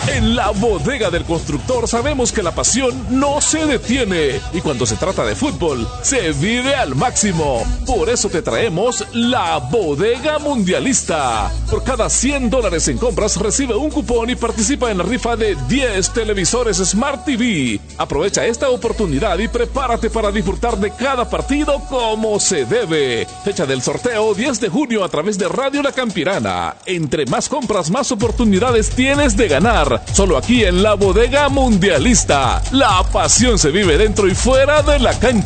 En la Bodega del Constructor sabemos que la pasión no se detiene y cuando se trata de fútbol se vive al máximo. Por eso te traemos la Bodega Mundialista. Por cada $100 en compras recibe un cupón y participa en la rifa de 10 televisores Smart TV. Aprovecha esta oportunidad y prepárate para disfrutar de cada partido como se debe. Fecha del sorteo 10 de junio a través de Radio La Campirana. Entre más compras, más oportunidades tienes de ganar. Solo aquí en la Bodega Mundialista. La pasión se vive dentro y fuera de la cancha.